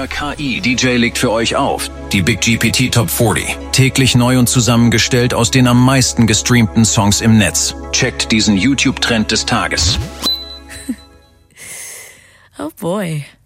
neuer KI-DJ legt für euch auf. Die Big GPT Top 40. Täglich neu und zusammengestellt aus den am meisten gestreamten Songs im Netz. Checkt diesen YouTube-Trend des Tages. Oh boy.